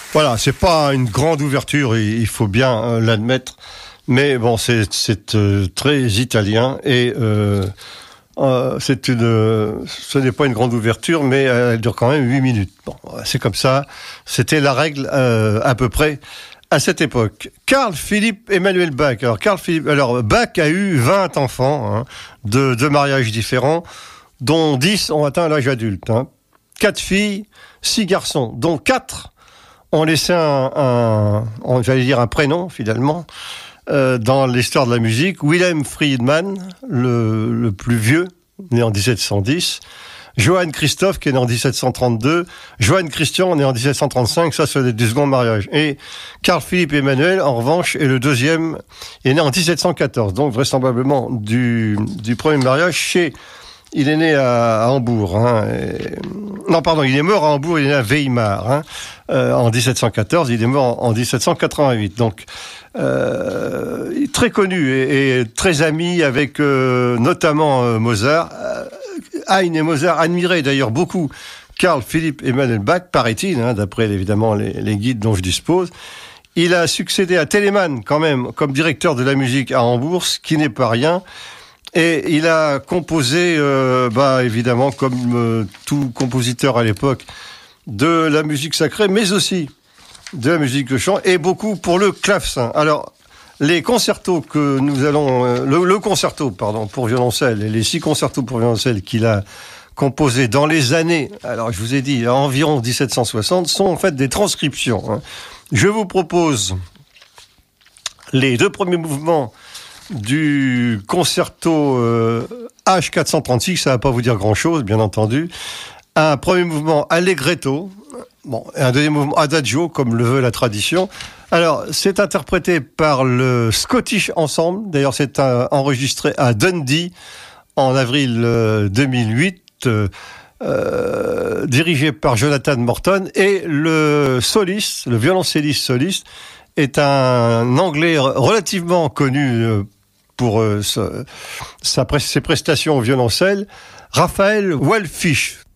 Voilà, c'est pas une grande ouverture, il faut bien l'admettre, mais bon, c'est très italien et ce n'est pas une grande ouverture, mais elle dure quand même 8 minutes. Bon, c'est comme ça, c'était la règle à peu près à cette époque. Carl Philipp Emanuel Bach. Alors Bach a eu 20 enfants, hein, de 2 mariages différents, dont 10 ont atteint l'âge adulte. 4 filles, 6 garçons, dont 4 ont laissé un prénom finalement dans l'histoire de la musique. Wilhelm Friedman, le plus vieux, né en 1710. Johann Christoph, qui est né en 1732. Johann Christian, né en 1735. Ça, c'est du second mariage. Et Carl Philipp Emanuel, en revanche, est le deuxième, est né en 1714. Donc, vraisemblablement, du premier mariage il est né à Hambourg. Il est mort à Hambourg, il est né à Weimar en 1714, il est mort en 1788. Donc, très connu et très ami avec notamment Mozart. Haydn et Mozart admiraient d'ailleurs beaucoup Carl Philipp Emanuel Bach, paraît-il, d'après évidemment les guides dont je dispose. Il a succédé à Telemann quand même comme directeur de la musique à Hambourg, ce qui n'est pas rien. Et il a composé, évidemment, comme tout compositeur à l'époque, de la musique sacrée, mais aussi de la musique de chant, et beaucoup pour le clavecin. Alors, les concertos que nous allons... le concerto, pour violoncelle, et les 6 concertos pour violoncelle qu'il a composés dans les années, alors je vous ai dit, environ 1760, sont en fait des transcriptions. Je vous propose les 2 premiers mouvements du concerto H436, ça va pas vous dire grand-chose, bien entendu. Un premier mouvement allegretto, et un deuxième mouvement adagio, comme le veut la tradition. Alors, c'est interprété par le Scottish Ensemble. D'ailleurs, c'est enregistré à Dundee en avril 2008, dirigé par Jonathan Morton. Et le soliste, le violoncelliste soliste, est un Anglais relativement connu pour ses prestations au violoncelle, Raphaël Wellfish.